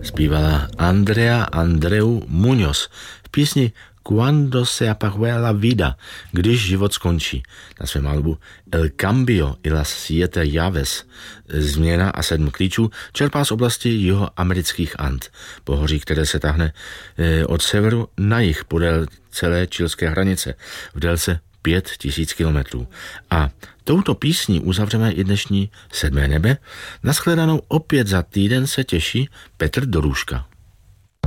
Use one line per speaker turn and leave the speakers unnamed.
zpívala Andrea Andreu Muñoz v písni Cuando se apague la vida, když život skončí, na svém albu El Cambio y las Siete Llaves, Změna a 7 klíčů, čerpá z oblasti jihoamerických And, pohoří, které se tahne od severu na jih podél celé chilské hranice v délce 5000 kilometrů. A touto písní uzavřeme i dnešní 7. nebe. Nashledanou opět za týden se těší Petr Dorůžka.